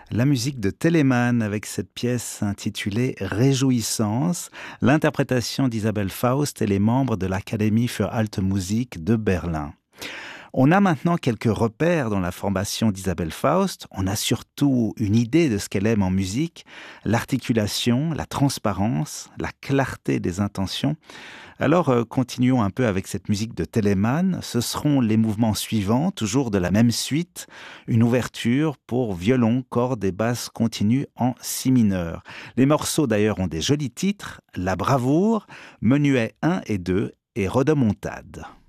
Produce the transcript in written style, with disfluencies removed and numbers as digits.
La musique de Telemann avec cette pièce intitulée Réjouissance, l'interprétation d'Isabelle Faust et les membres de l'Académie für Alte Musik de Berlin. On a maintenant quelques repères dans la formation d'Isabelle Faust. On a surtout une idée de ce qu'elle aime en musique, l'articulation, la transparence, la clarté des intentions. Alors, continuons un peu avec cette musique de Telemann. Ce seront les mouvements suivants, toujours de la même suite. Une ouverture pour violon, cordes et basses continues en si mineur. Les morceaux d'ailleurs ont des jolis titres. La bravoure, menuet 1 et 2 et rodomontade.